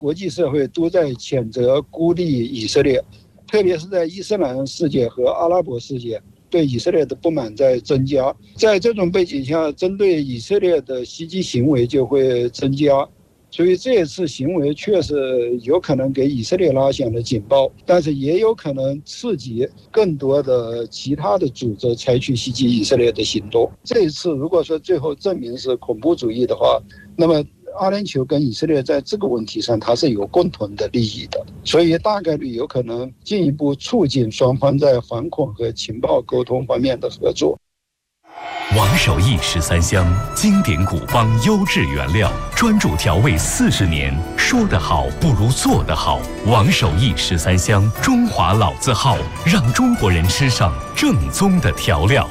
国际社会都在谴责孤立以色列，特别是在伊斯兰世界和阿拉伯世界对以色列的不满在增加。在这种背景下，针对以色列的袭击行为就会增加，所以这次行为确实有可能给以色列拉响了警报，但是也有可能刺激更多的其他的组织采取袭击以色列的行动。这一次如果说最后证明是恐怖主义的话，那么阿联酋跟以色列在这个问题上它是有共同的利益的，所以大概率有可能进一步促进双方在反恐和情报沟通方面的合作。 王守义13香，经典古方优质原料，专注调味40年，说得好不如做得好。王守义13香，中华老字号，让中国人吃上正宗的调料。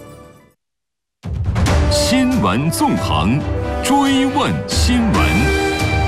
新闻纵横，追问新闻。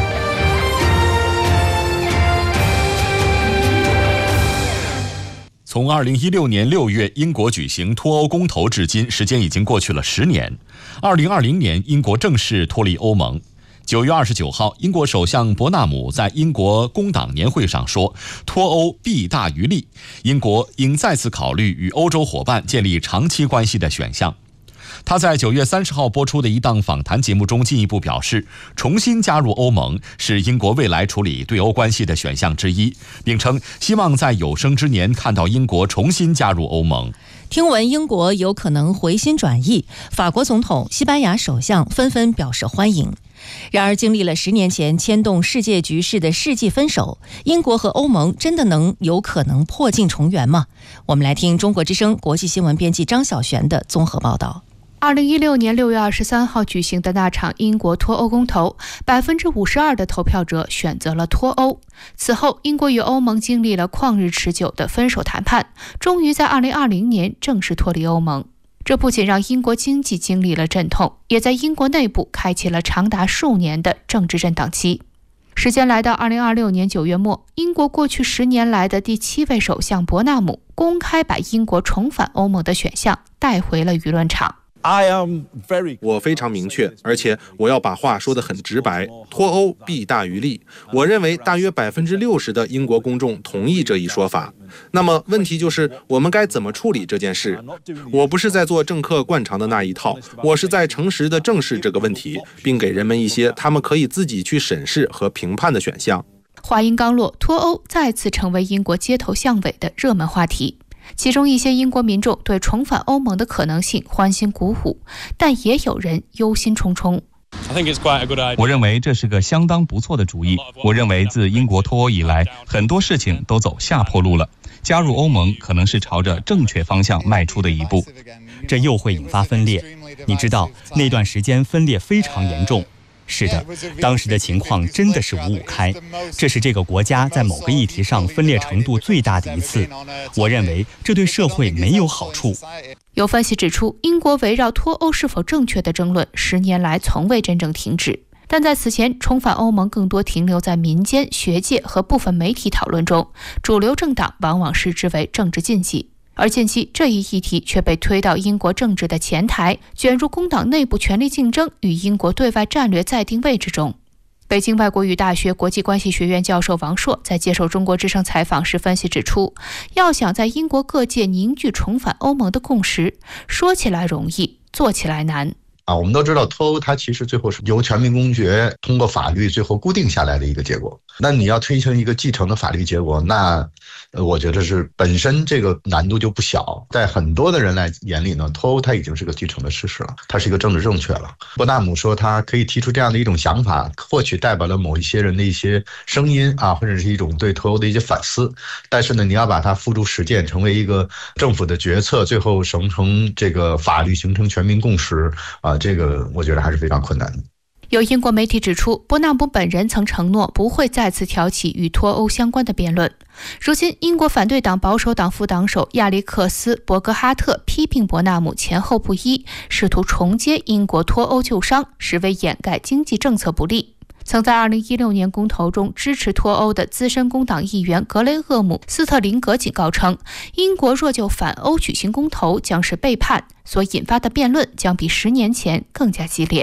从2016年6月英国举行脱欧公投至今，时间已经过去了10年。2020年，英国正式脱离欧盟。9月29号，英国首相伯纳姆在英国工党年会上说，脱欧弊大于利，英国应再次考虑与欧洲伙伴建立长期关系的选项。他在9月30号播出的一档访谈节目中进一步表示，重新加入欧盟是英国未来处理对欧关系的选项之一，并称希望在有生之年看到英国重新加入欧盟。 听闻英国有可能回心转意，法国总统、西班牙首相纷纷表示欢迎。然而，经历了10年前牵动世界局势的世纪分手，英国和欧盟真的有可能破镜重圆吗？我们来听中国之声国际新闻编辑张晓璇的综合报道。 2016年6月23号举行的那场英国脱欧公投，52%的投票者选择了脱欧。此后，英国与欧盟经历了旷日持久的分手谈判，终于在2020年正式脱离欧盟。这不仅让英国经济经历了阵痛，也在英国内部开启了长达数年的政治震荡期。时间来到2026年9月末，英国过去10年来的第7位首相伯纳姆公开把英国重返欧盟的选项带回了舆论场。 我非常明确，而且我要把话说得很直白，脱欧弊大于利。我认为大约60%的英国公众同意这一说法。那么问题就是我们该怎么处理这件事？我不是在做政客惯常的那一套，我是在诚实地正视这个问题，并给人们一些他们可以自己去审视和评判的选项。 话音刚落，脱欧再次成为英国街头巷尾的热门话题。其中一些英国民众对重返欧盟的可能性欢欣鼓舞，但也有人忧心忡忡。 我认为这是个相当不错的主意。我认为自英国脱欧以来，很多事情都走下坡路了。加入欧盟可能是朝着正确方向迈出的一步。 这又会引发分裂。你知道，那段时间分裂非常严重。是的，当时的情况真的是五五开，这是这个国家在某个议题上分裂程度最大的一次。我认为这对社会没有好处。 有分析指出，英国围绕脱欧是否正确的争论10年来从未真正停止，但在此前，重返欧盟更多停留在民间、学界和部分媒体讨论中，主流政党往往视之为政治禁忌。而近期这一议题却被推到英国政治的前台，卷入工党内部权力竞争与英国对外战略再定位之中。北京外国语大学国际关系学院教授王硕在接受中国之声采访时分析指出，要想在英国各界凝聚重返欧盟的共识，说起来容易，做起来难。 我们都知道脱欧它其实最后是由全民公决通过法律最后固定下来的一个结果。那你要推行一个继承的法律结果，那我觉得是本身这个难度就不小。在很多的人来眼里呢，脱欧它已经是个既成的事实了，它是一个政治正确了。伯纳姆说他可以提出这样的一种想法，或许代表了某一些人的一些声音或者是一种对脱欧的一些反思。但是呢，你要把它付诸实践，成为一个政府的决策，最后形成这个法律，形成全民共识这个我觉得还是非常困难的。 有英国媒体指出，伯纳姆本人曾承诺不会再次挑起与脱欧相关的辩论。如今，英国反对党保守党副党首亚历克斯·伯格哈特批评伯纳姆前后不一，试图重接英国脱欧旧伤，实为掩盖经济政策不利。曾在2016年公投中支持脱欧的资深工党议员格雷厄姆·斯特林格警告称，英国若就反欧举行公投将是背叛，所引发的辩论将比10年前更加激烈。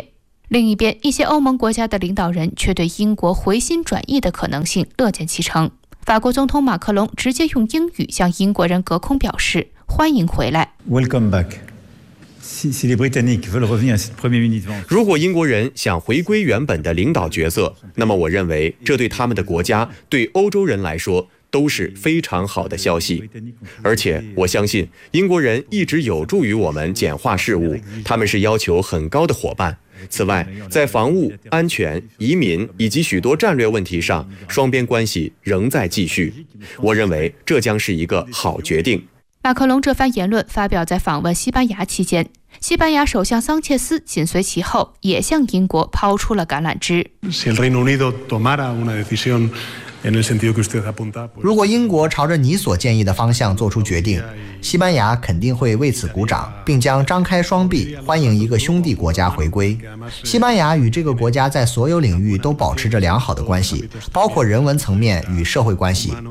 另一边，一些欧盟国家的领导人却对英国回心转意的可能性乐见其成。法国总统马克龙直接用英语向英国人隔空表示欢迎回来。 Welcome back。 如果英国人想回归原本的领导角色，那么我认为这对他们的国家，对欧洲人来说都是非常好的消息。而且我相信英国人一直有助于我们简化事务，他们是要求很高的伙伴。此外，在防务、安全、移民以及许多战略问题上，双边关系仍在继续。我认为这将是一个好决定。 马克龙这番言论发表在访问西班牙期间，西班牙首相桑切斯紧随其后，也向英国抛出了橄榄枝。 如果英国朝着你所建议的方向做出决定，西班牙肯定会为此鼓掌，并将张开双臂欢迎一个兄弟国家回归。西班牙与这个国家在所有领域都保持着良好的关系，包括人文层面与社会关系。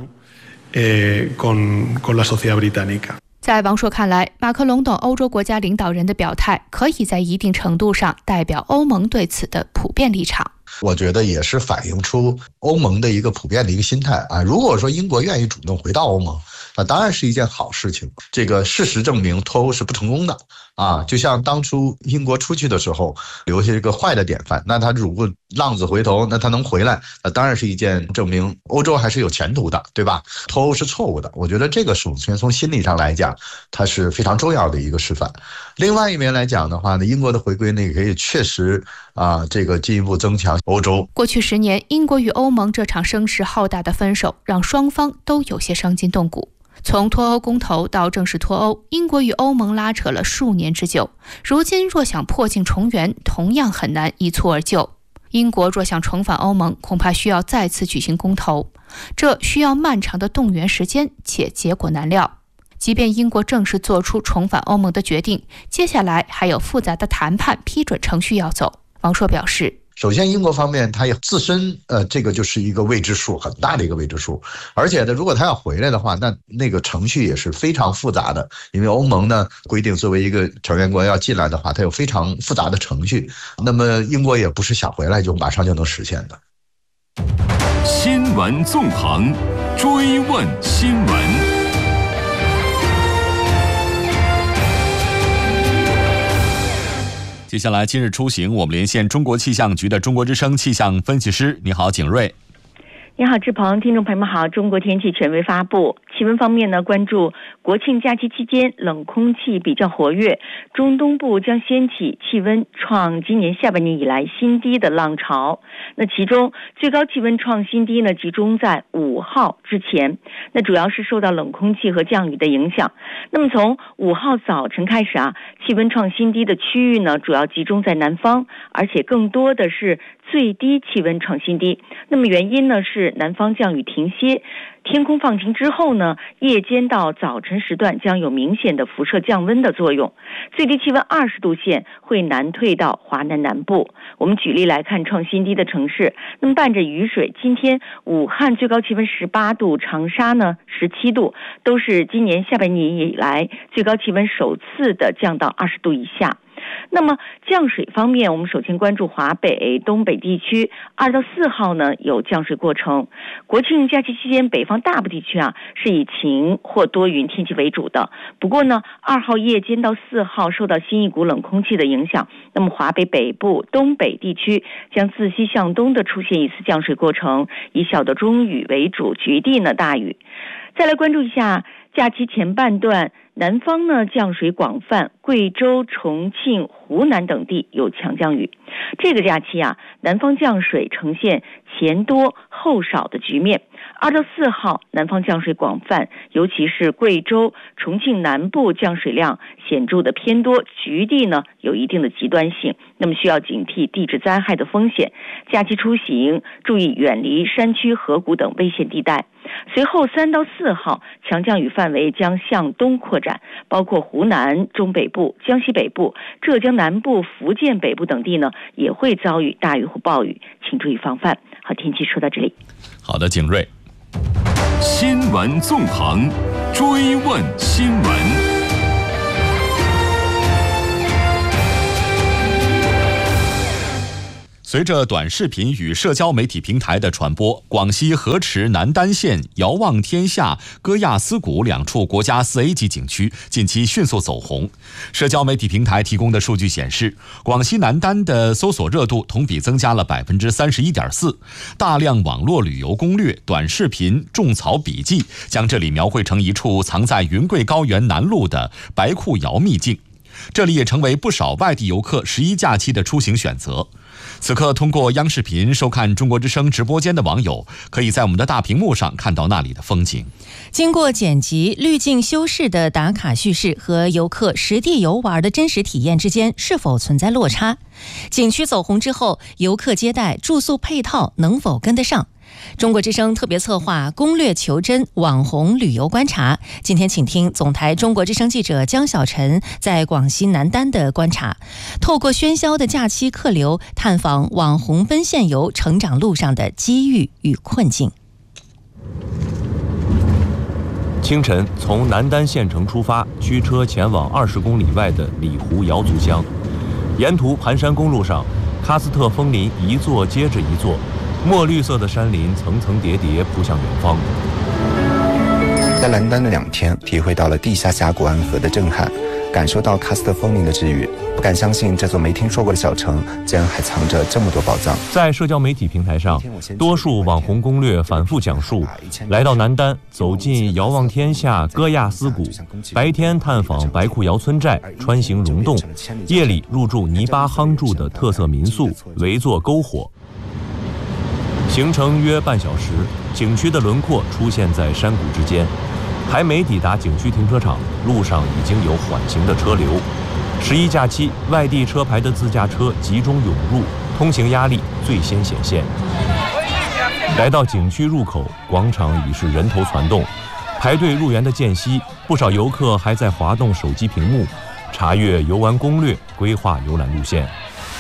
在王朔看来，马克龙等欧洲国家领导人的表态可以在一定程度上代表欧盟对此的普遍立场。 我觉得也是反映出欧盟的一个普遍的一个心态啊。如果说英国愿意主动回到欧盟，那当然是一件好事情。这个事实证明脱欧是不成功的啊，就像当初英国出去的时候留下一个坏的典范，那他如果浪子回头，那他能回来，那当然是一件证明欧洲还是有前途的，对吧？脱欧是错误的，我觉得这个首先从心理上来讲，它是非常重要的一个示范。另外一面来讲的话呢，英国的回归呢，也可以确实这个进一步增强欧洲。 过去10年，英国与欧盟这场声势浩大的分手，让双方都有些伤筋动骨。从脱欧公投到正式脱欧，英国与欧盟拉扯了数年之久。如今若想破镜重圆，同样很难一蹴而就。英国若想重返欧盟，恐怕需要再次举行公投，这需要漫长的动员时间，且结果难料。即便英国正式做出重返欧盟的决定，接下来还有复杂的谈判批准程序要走。王朔表示， 首先英国方面它也自身这个就是一个未知数，很大的一个未知数，而且呢，如果他要回来的话，那个程序也是非常复杂的，因为欧盟呢规定作为一个成员国要进来的话，它有非常复杂的程序，那么英国也不是想回来就马上就能实现的。 新闻纵横，追问新闻。 接下来今日出行，我们连线中国气象局的中国之声气象分析师。你好，景睿。 你好，志鹏，听众朋友们好。中国天气权威发布，气温方面呢，关注国庆假期期间冷空气比较活跃，中东部将掀起气温创今年下半年以来新低的浪潮。那其中最高气温创新低呢，集中在5号之前，那主要是受到冷空气和降雨的影响。那么从5号早晨开始气温创新低的区域呢，主要集中在南方，而且更多的是最低气温创新低。那么原因呢是南方降雨停歇，天空放晴之后呢，夜间到早晨时段将有明显的辐射降温的作用，最低气温20度线会南退到华南南部。我们举例来看创新低的城市，那么伴着雨水，今天武汉最高气温18度，长沙呢17度，都是今年下半年以来最高气温首次的降到20度以下。那么降水方面，我们首先关注华北、东北地区，2到4号呢有降水过程。国庆假期期间，北方大部地区是以晴或多云天气为主的。不过呢，2号夜间到4号受到新一股冷空气的影响，那么华北北部、东北地区将自西向东的出现一次降水过程，以小到中雨为主，局地呢大雨。再来关注一下假期前半段，南方呢降水广泛，贵州、重庆、湖南等地有强降雨。这个假期南方降水呈现前多后少的局面。2到4号南方降水广泛，尤其是贵州、重庆南部降水量显著的偏多，局地呢有一定的极端性，那么需要警惕地质灾害的风险。假期出行注意远离山区、河谷等危险地带。随后3到4号强降雨范围将向东扩展，包括湖南中北部、江西北部、浙江南部、福建北部等地呢也会遭遇大雨或暴雨，请注意防范。好，天气说到这里。 好的，景睿。 新闻纵横，追问新闻。 随着短视频与社交媒体平台的传播，广西河池南丹县遥望天下、戈亚斯谷2处国家4A 级景区近期迅速走红。社交媒体平台提供的数据显示，广西南丹的搜索热度同比增加了31.4%，大量网络旅游攻略、短视频、种草笔记将这里描绘成一处藏在云贵高原南麓的白库窑秘境。这里也成为不少外地游客11假期的出行选择。此刻，通过央视频收看中国之声直播间的网友，可以在我们的大屏幕上看到那里的风景。 经过剪辑、滤镜修饰的打卡叙事和游客实地游玩的真实体验之间是否存在落差？景区走红之后，游客接待、住宿配套能否跟得上？中国之声特别策划攻略求真网红旅游观察，今天请听总台中国之声记者江小晨在广西南丹的观察，透过喧嚣的假期客流，探访网红奔现游成长路上的机遇与困境。 清晨从南丹县城出发，驱车前往20公里外的里湖瑶族乡，沿途盘山公路上，喀斯特枫林一座接着一座，墨绿色的山林层层叠叠铺向远方。 在南丹的2天，体会到了地下峡谷安河的震撼，感受到喀斯特枫林的治愈，不敢相信这座没听说过的小城竟然还藏着这么多宝藏。 在社交媒体平台上，多数网红攻略反复讲述来到南丹，走进遥望天下戈亚斯谷，白天探访白库窑村寨，穿行溶洞，夜里入住泥巴夯筑的特色民宿，围坐篝火。行程约半小时，景区的轮廓出现在山谷之间，还没抵达景区停车场，路上已经有缓行的车流。11假期，外地车牌的自驾车集中涌入，通行压力最先显现。来到景区入口，广场已是人头攒动，排队入园的间隙，不少游客还在滑动手机屏幕，查阅游玩攻略，规划游览路线。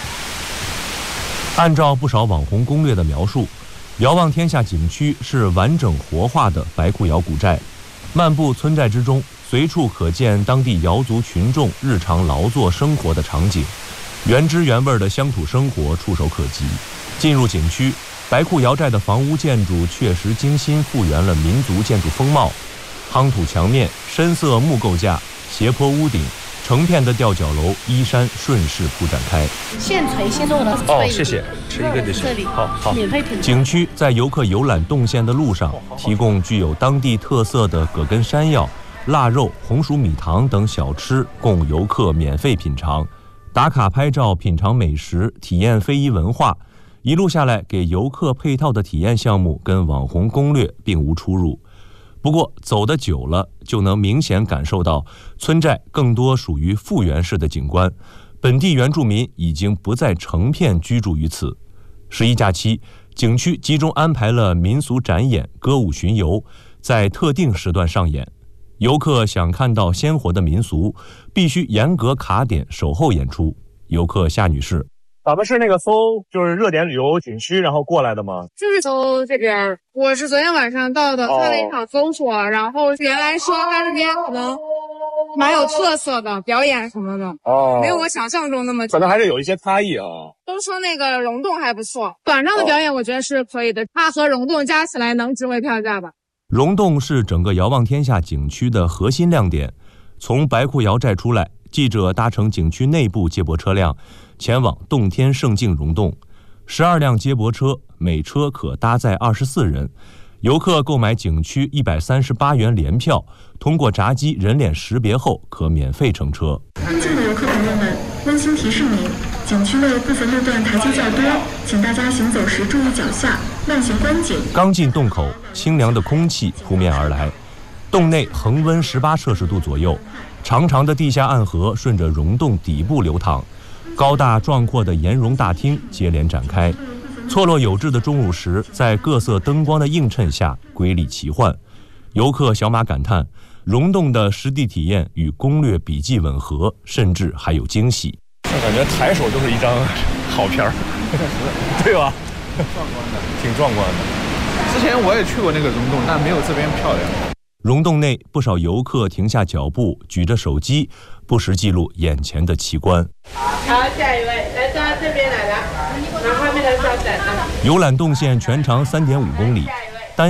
按照不少网红攻略的描述，遥望天下景区是完整活化的白库窑古寨，漫步村寨之中，随处可见当地瑶族群众日常劳作生活的场景，原汁原味的乡土生活触手可及。进入景区，白库窑寨的房屋建筑确实精心复原了民族建筑风貌，夯土墙面、深色木构架、斜坡屋顶，成片的吊脚楼依山顺势铺展开。 现锤现做的哦，谢谢，吃一个就行。好，免费品尝。景区在游客游览动线的路上，提供具有当地特色的葛根山药、腊肉、红薯米糖等小吃，供游客免费品尝。打卡拍照、品尝美食、体验非遗文化，一路下来给游客配套的体验项目跟网红攻略并无出入。不过走得久了，就能明显感受到村寨更多属于复原式的景观，本地原住民已经不再成片居住于此。11假期，景区集中安排了民俗展演、歌舞巡游，在特定时段上演。游客想看到鲜活的民俗，必须严格卡点守候演出。游客夏女士， 咱们是那个搜就是热点旅游景区然后过来的吗？ 就是搜这边，我是昨天晚上到的，看了一场搜索，然后原来说它这边可能蛮有特色的，表演什么的，没有我想象中那么， 可能还是有一些差异啊。 都说那个溶洞还不错，晚上的表演我觉得是可以的，它和溶洞加起来能值回票价吧。 溶洞是整个遥望天下景区的核心亮点。从白库窑寨出来，记者搭乘景区内部接驳车辆前往洞天胜境溶洞，12辆接驳车，每车可搭载24人。游客购买景区138元联票，通过闸机人脸识别后可免费乘车。 尊敬的游客朋友们，温馨提示您，景区内部分路段台阶较多，请大家行走时注意脚下，慢行观景。 刚进洞口，清凉的空气扑面而来，洞内恒温18摄氏度左右，长长的地下暗河顺着溶洞底部流淌，高大壮阔的岩溶大厅接连展开。错落有致的钟乳石在各色灯光的映衬下瑰丽奇幻，游客小马感叹，溶洞的实地体验与攻略笔记吻合，甚至还有惊喜。 我感觉抬手就是一张好片儿，对吧？挺壮观的。 之前我也去过那个溶洞，但没有这边漂亮。 溶洞内不少游客停下脚步，举着手机，不时记录眼前的奇观。 好，下一位，来到这边来了。 游览动线全长3.5公里，